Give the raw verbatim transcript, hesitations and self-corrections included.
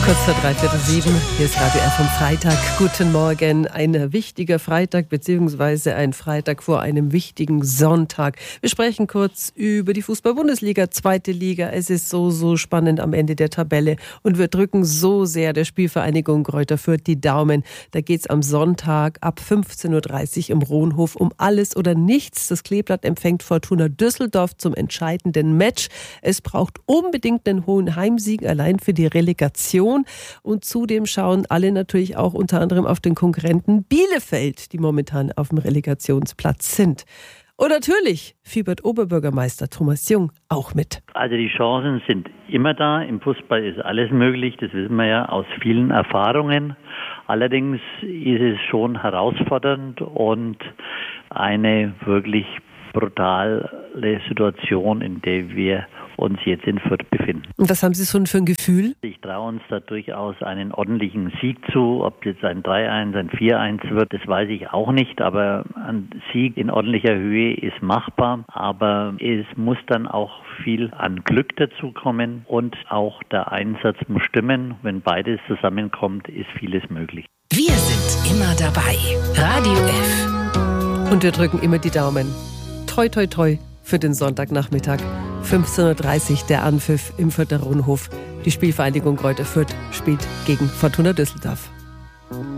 Kurz vor dreiviertel sieben, hier ist Radio F vom Freitag. Guten Morgen, ein wichtiger Freitag beziehungsweise ein Freitag vor einem wichtigen Sonntag. Wir sprechen kurz über die Fußball-Bundesliga, zweite Liga. Es ist so, so spannend am Ende der Tabelle und wir drücken so sehr der Spielvereinigung Greuther Fürth die Daumen. Da geht's am Sonntag ab fünfzehn Uhr dreißig im Rohnhof um alles oder nichts. Das Kleeblatt empfängt Fortuna Düsseldorf zum entscheidenden Match. Es braucht unbedingt einen hohen Heimsieg allein für die Relegation. Und zudem schauen alle natürlich auch unter anderem auf den Konkurrenten Bielefeld, die momentan auf dem Relegationsplatz sind. Und natürlich fiebert Oberbürgermeister Thomas Jung auch mit. Also die Chancen sind immer da. Im Fußball ist alles möglich. Das wissen wir ja aus vielen Erfahrungen. Allerdings ist es schon herausfordernd und eine wirklich brutale Situation, in der wir uns jetzt in Fürth befinden. Und was haben Sie so für ein Gefühl? Ich traue uns da durchaus einen ordentlichen Sieg zu. Ob jetzt ein drei eins, ein vier eins wird, das weiß ich auch nicht. Aber ein Sieg in ordentlicher Höhe ist machbar. Aber es muss dann auch viel an Glück dazukommen und auch der Einsatz muss stimmen. Wenn beides zusammenkommt, ist vieles möglich. Wir sind immer dabei. Radio F. Und wir drücken immer die Daumen. Toi, toi, toi für den Sonntagnachmittag. fünfzehn Uhr dreißig der Anpfiff im Fürther Rohnhof. Die Spielvereinigung Greuther Fürth spielt gegen Fortuna Düsseldorf.